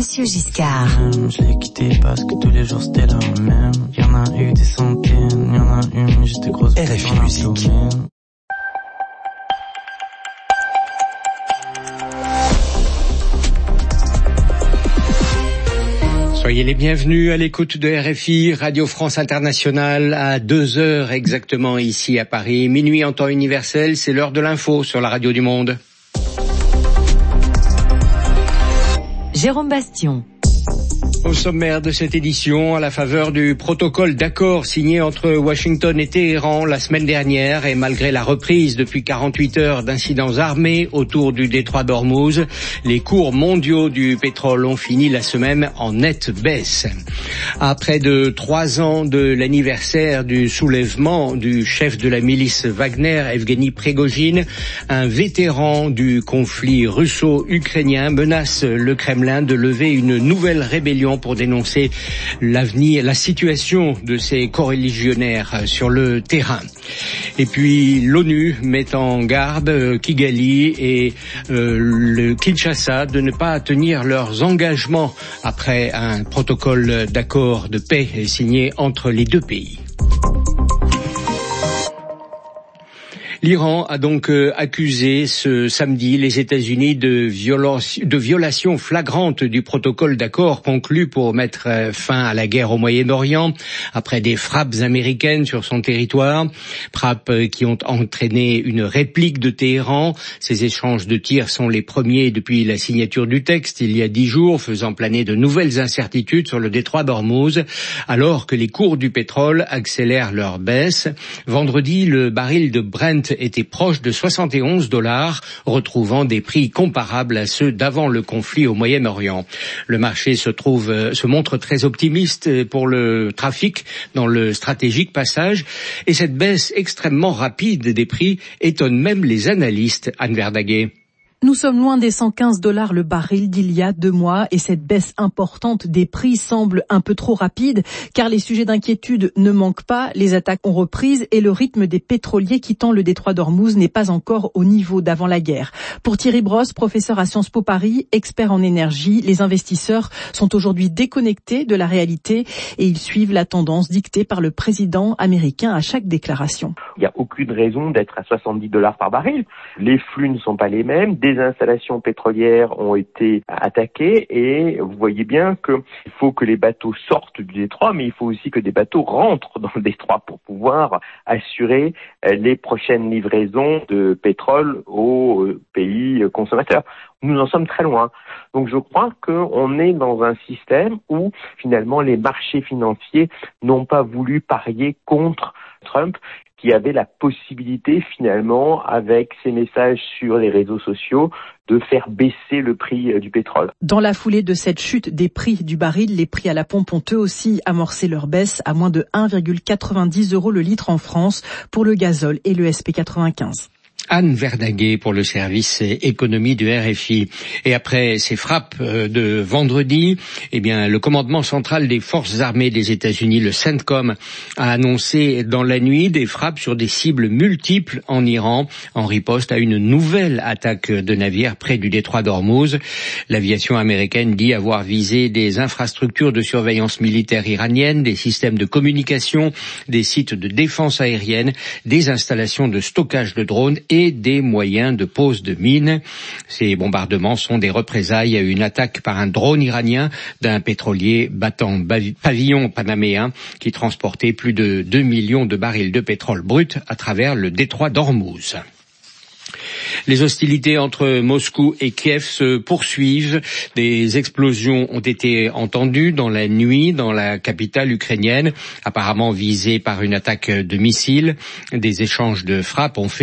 Monsieur Giscard. Je l'ai quitté parce que tous les jours c'était la même. Y'en a eu des centaines, y'en a une, j'étais grosse. RFI Musique. Soyez les bienvenus à l'écoute de RFI, Radio France Internationale, à 2h exactement ici à Paris. Minuit en temps universel, c'est l'heure de l'info sur la Radio du Monde. Jérôme Bastion. Au sommaire de cette édition, à la faveur du protocole d'accord signé entre Washington et Téhéran la semaine dernière, et malgré la reprise depuis 48 heures d'incidents armés autour du détroit d'Ormuz, les cours mondiaux du pétrole ont fini la semaine en nette baisse. À près de 3 ans de l'anniversaire du soulèvement du chef de la milice Wagner, Evgeny Prigojine, un vétéran du conflit russo-ukrainien menace le Kremlin de lever une nouvelle rébellion pour dénoncer la situation de ses coreligionnaires sur le terrain. Et puis l'ONU met en garde Kigali et le Kinshasa de ne pas tenir leurs engagements après un protocole d'accord de paix signé entre les deux pays. L'Iran a donc accusé ce samedi les États-Unis de violation flagrante du protocole d'accord conclu pour mettre fin à la guerre au Moyen-Orient après des frappes américaines sur son territoire, frappes qui ont entraîné une réplique de Téhéran. Ces échanges de tirs sont les premiers depuis la signature du texte il y a 10 jours, faisant planer de nouvelles incertitudes sur le détroit d'Ormuz, alors que les cours du pétrole accélèrent leur baisse. Vendredi, le baril de Brent était proche de $71, retrouvant des prix comparables à ceux d'avant le conflit au Moyen-Orient. Le marché se montre très optimiste pour le trafic dans le stratégique passage, et cette baisse extrêmement rapide des prix étonne même les analystes. Anne Verdaguet. Nous sommes loin des $115 le baril d'il y a 2 mois et cette baisse importante des prix semble un peu trop rapide car les sujets d'inquiétude ne manquent pas, les attaques ont repris et le rythme des pétroliers quittant le détroit d'Ormuz n'est pas encore au niveau d'avant la guerre. Pour Thierry Brosse, professeur à Sciences Po Paris, expert en énergie, les investisseurs sont aujourd'hui déconnectés de la réalité et ils suivent la tendance dictée par le président américain à chaque déclaration. Il n'y a aucune raison d'être à $70 par baril. Les flux ne sont pas les mêmes. Des installations pétrolières ont été attaquées et vous voyez bien qu'il faut que les bateaux sortent du détroit, mais il faut aussi que des bateaux rentrent dans le détroit pour pouvoir assurer les prochaines livraisons de pétrole aux pays consommateurs. Nous en sommes très loin. Donc je crois qu'on est dans un système où finalement les marchés financiers n'ont pas voulu parier contre Trump, qui avait la possibilité finalement, avec ses messages sur les réseaux sociaux, de faire baisser le prix du pétrole. Dans la foulée de cette chute des prix du baril, les prix à la pompe ont eux aussi amorcé leur baisse à moins de 1,90 € le litre en France pour le gazole et le SP95. Anne Verdaguet pour le service économie du RFI. Et après ces frappes de vendredi, le commandement central des forces armées des États-Unis, le CENTCOM, a annoncé dans la nuit des frappes sur des cibles multiples en Iran, en riposte à une nouvelle attaque de navires près du détroit d'Ormuz. L'aviation américaine dit avoir visé des infrastructures de surveillance militaire iranienne, des systèmes de communication, des sites de défense aérienne, des installations de stockage de drones et des moyens de pose de mines. Ces bombardements sont des représailles à une attaque par un drone iranien d'un pétrolier battant pavillon panaméen qui transportait plus de 2 millions de barils de pétrole brut à travers le détroit d'Ormuz. Les hostilités entre Moscou et Kiev se poursuivent. Des explosions ont été entendues dans la nuit dans la capitale ukrainienne, apparemment visée par une attaque de missiles. Des échanges de frappes ont fait